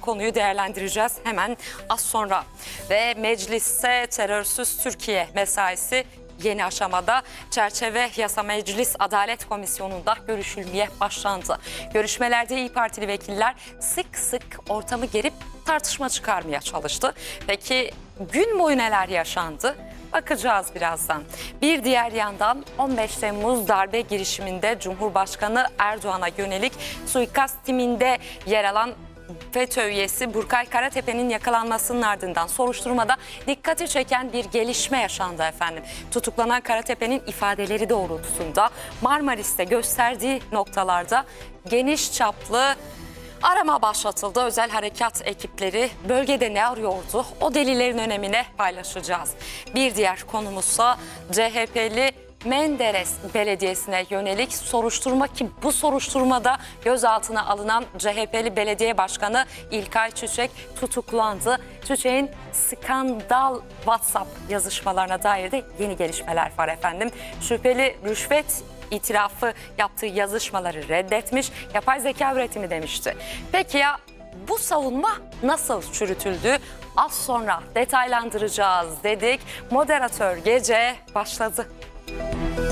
konuyu değerlendireceğiz hemen az sonra. Ve mecliste terörsüz Türkiye mesaisi yeni aşamada. Çerçeve Yasa Meclis Adalet Komisyonu'nda görüşülmeye başlandı. Görüşmelerde İYİ Partili vekiller sık sık ortamı gerip tartışma çıkarmaya çalıştı. Peki gün boyu neler yaşandı? Bakacağız birazdan. Bir diğer yandan 15 Temmuz darbe girişiminde Cumhurbaşkanı Erdoğan'a yönelik suikast timinde yer alan FETÖ üyesi Burkay Karatepe'nin yakalanmasının ardından soruşturmada dikkati çeken bir gelişme yaşandı efendim. Tutuklanan Karatepe'nin ifadeleri doğrultusunda Marmaris'te gösterdiği noktalarda geniş çaplı arama başlatıldı. Özel harekat ekipleri bölgede ne arıyordu? O delillerin önemine paylaşacağız. Bir diğer konumuzsa CHP'li Menderes Belediyesi'ne yönelik soruşturma ki bu soruşturmada gözaltına alınan CHP'li belediye başkanı İlkay Çiçek tutuklandı. Çiçek'in skandal WhatsApp yazışmalarına dair de yeni gelişmeler var efendim. Şüpheli rüşvet itirafı yaptığı yazışmaları reddetmiş, yapay zeka üretimi demişti. Peki ya bu savunma nasıl çürütüldü? Az sonra detaylandıracağız dedik. Moderatör gece başladı.